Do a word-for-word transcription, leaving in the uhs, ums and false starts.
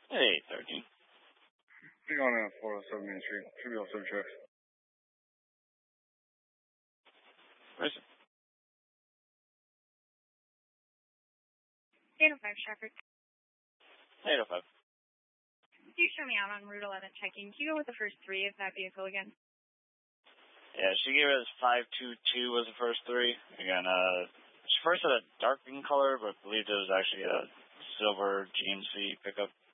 eight thirteen. Big on uh, four oh seven Main Street. Should be all seven checks. Where is it? eight oh five Stratford. eight oh five. Can you show me out on Route eleven checking? Can you go with the first three of that vehicle again? Yeah, she gave us five two two was the first three. Again, uh, she first had a dark green color, but believed it was actually a silver G M C pickup.